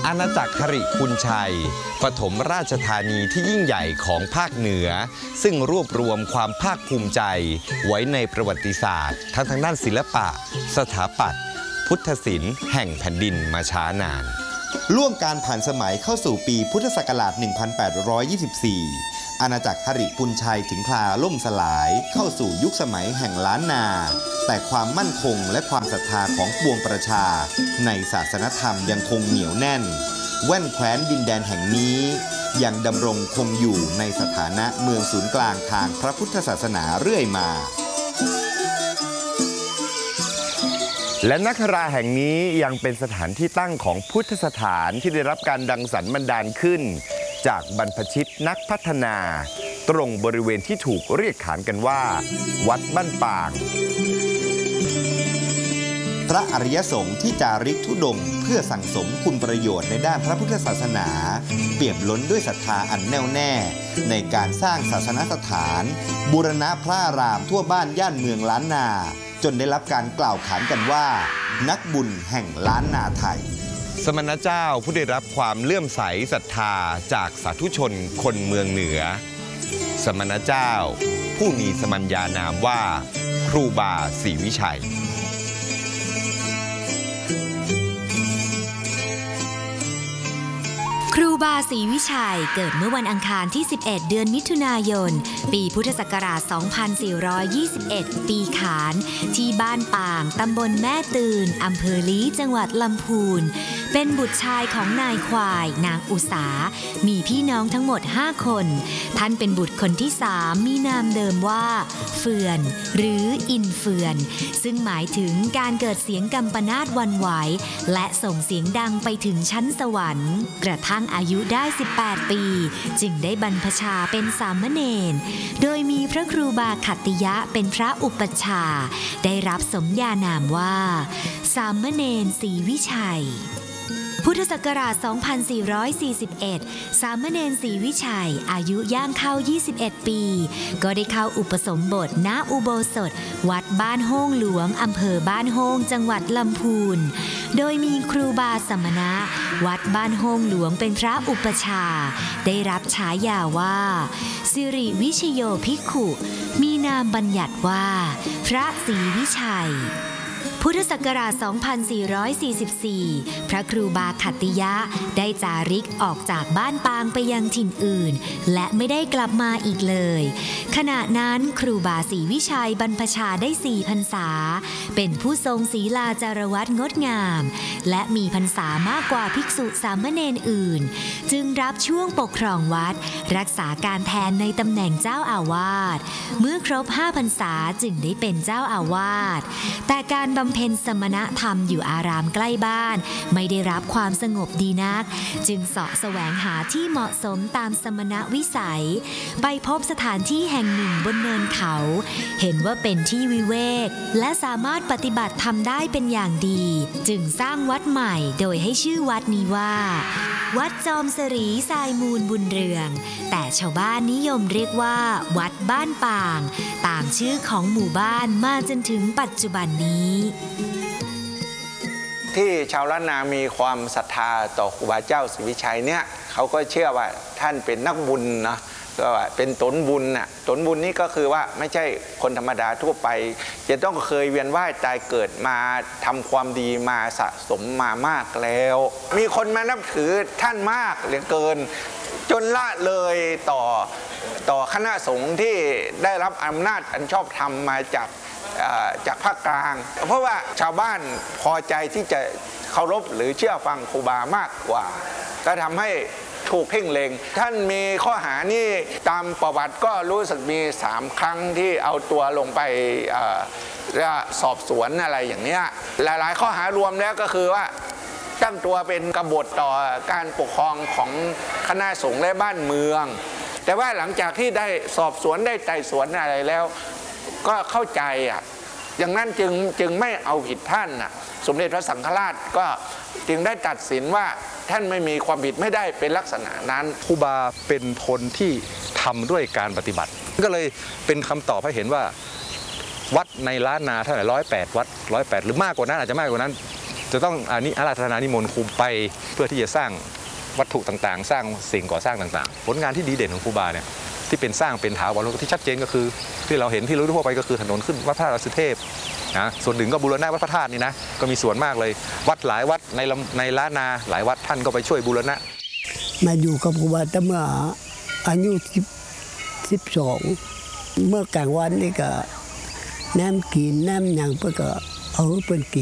อาณาจักรหริพุนชัยปฐมราชธานีที่ยิ่งใหญ่ของภาคเหนือซึ่งรวบรวมความภาคภูมิใจไว้ในประวัติศาสตร์ทั้งทางด้านศิลปะสถาปัตย์พุทธศิลป์แห่งแผ่นดินมาช้านานล่วงการผ่านสมัยเข้าสู่ปีพุทธศักราช 1824 อาณาจักรหริพุนชัยถึงคราล่มสลายเข้าสู่ยุคสมัยแห่งล้านนาแต่ความมั่นคงและความศรัทธาของปวงประชาในศาสนธรรมยังคงเหนียวแน่นแว่นแคว้นดินแดนแห่งนี้ยังดำรงคงอยู่ในสถานะเมืองศูนย์กลางทางพระพุทธศาสนาเรื่อยมาและนคราแห่งนี้ยังเป็นสถานที่ตั้งของพุทธสถานที่ได้รับการดังสรรบันดาลขึ้นจากบรรพชิตนักพัฒนาตรงบริเวณที่ถูกเรียกขานกันว่าวัดบ้านปางพระอริยสงฆ์ที่จาริกธุดงค์เพื่อสั่งสมคุณประโยชน์ในด้านพระพุทธศาสนาเปี่ยมล้นด้วยศรัทธาอันแน่วแน่ในการสร้างศาสนสถานบูรณะพระอารามทั่วบ้านย่านเมืองล้านนาจนได้รับการกล่าวขานกันว่านักบุญแห่งล้านนาไทยสมณเจ้าผู้ได้รับความเลื่อมใสศรัทธาจากสาธุชนคนเมืองเหนือสมณเจ้าผู้มีสมัญญานามว่าครูบาศรีวิชัยครูบาศรีวิชัยเกิดเมื่อวันอังคารที่ 11 เดือนมิถุนายน ปีพุทธศักราช 2421 ปีขานที่บ้านป่างตำบลแม่ตื่นอำเภอลี้จังหวัดลำพูนเป็นบุตรชายของนายควายนางอุสามีพี่น้องทั้งหมด5คนท่านเป็นบุตรคนที่3มีนามเดิมว่าเฟือนหรืออินเฟือนซึ่งหมายถึงการเกิดเสียงกัมปนาตหวั่นไหวและส่งเสียงดังไปถึงชั้นสวรรค์กระทั่งอายุได้18ปีจึงได้บรรพชาเป็นสามเณรโดยมีพระครูบาขัตติยะเป็นพระอุปัชฌาย์ได้รับสมญานามว่าสามเณรศรีวิชัยพุทธศักราช 2441 สามเณรศรีวิชัยอายุย่างเข้า 21 ปี ก็ได้เข้าอุปสมบทณอุโบสถวัดบ้านโฮ่งหลวงอำเภอบ้านโฮ่งจังหวัดลำพูนโดยมีครูบาสมณะวัดบ้านโฮ่งหลวงเป็นพระอุปชาได้รับฉายาว่าสิริวิชโยภิกขุมีนามบัญญัติว่าพระศรีวิชัยพุทธศักราช 2444 พระครูบาขัตติยะได้จาริกออกจากบ้านปางไปยังถิ่นอื่นและไม่ได้กลับมาอีกเลยขณะนั้นครูบาศรีวิชัยบรรพชาได้4 พรรษาเป็นผู้ทรงศีลาจารวัตรงดงามและมีพรรษามากกว่าภิกษุสามเณรอื่นจึงรับช่วงปกครองวัดรักษาการแทนในตำแหน่งเจ้าอาวาสเมื่อครบ5 พรรษาจึงได้เป็นเจ้าอาวาสแต่การบำเพ็ญสมณธรรมอยู่อารามใกล้บ้านไม่ได้รับความสงบดีนักจึงเสาะแสวงหาที่เหมาะสมตามสมณวิสัยไปพบสถานที่แห่งหนึ่งบนเนินเขาเห็นว่าเป็นที่วิเวกและสามารถปฏิบัติธรรมได้เป็นอย่างดีจึงสร้างวัดใหม่โดยให้ชื่อวัดนี้ว่าวัดจอมสรีทรายมูลบุญเรืองแต่ชาวบ้านนิยมเรียกว่าวัดบ้านป่างตามชื่อของหมู่บ้านมาจนถึงปัจจุบันนี้ที่ชาวล้านนามีความศรัทธาต่อครูบาเจ้าศรีวิชัยเนี่ยเขาก็เชื่อว่าท่านเป็นนักบุญนะก็เป็นตนบุญน่ะตนบุญนี่ก็คือว่าไม่ใช่คนธรรมดาทั่วไปจะต้องเคยเวียนว่ายตายเกิดมาทำความดีมาสะสมมามากแล้วมีคนมานับถือท่านมากเหลือเกินจนละเลยต่อคณะสงฆ์ที่ได้รับอำนาจอันชอบธรรมมาจากภาคกลางเพราะว่าชาวบ้านพอใจที่จะเคารพหรือเชื่อฟังครูบามากกว่าก็ทำให้ถูกเพ่งเล็งท่านมีข้อหานี่ตามประวัติก็รู้สึกมี3 ครั้งที่เอาตัวลงไปสอบสวนอะไรอย่างนี้หลายๆข้อหารวมแล้วก็คือว่าตั้งตัวเป็นกบฏต่อการปกครองของคณะสงฆ์และบ้านเมืองแต่ว่าหลังจากที่ได้สอบสวนได้ไต่สวนอะไรแล้วก็เข้าใจอย่างนั้นจึงไม่เอาผิดท่านสมเด็จพระสังฆราชก็จึงได้ตัดสินว่าท่านไม่มีความผิดไม่ได้เป็นลักษณะนั้นครูบาเป็นคนที่ทำด้วยการปฏิบัติก็เลยเป็นคำตอบให้เห็นว่าวัดในล้านนาเท่าไหร่108 วัด108หรือมากกว่านั้นอาจจะมากกว่านั้นจจะต้องอาราธนานิมนต์ครูไปเพื่อที่จะสร้างวัตถุต่างๆ สร้างสิ่งก่อสร้างต่างๆผลงานที่ดีเด่นของครูบาเนี่ยที่เป็นสร้างเป็นถาวรที่ชัดเจนก็คือที่เราเห็นที่รู้ทั่วไปก็คือถนนขึ้นวัดพระราชเทพนะส่วนหนึ่งก็บูรณะวัดพระธาตุนี่นะก็มีส่วนมากเลยวัดหลายวัดในล้านนาหลายวัดท่านก็ไปช่วยบูรณะมาอยู่กับครูบาตั้งเมื่ออายุ12เมื่อกลางวันนี่ก็น้ำกินน้ำหยังเพื่อก็เอาเปิ้นกิน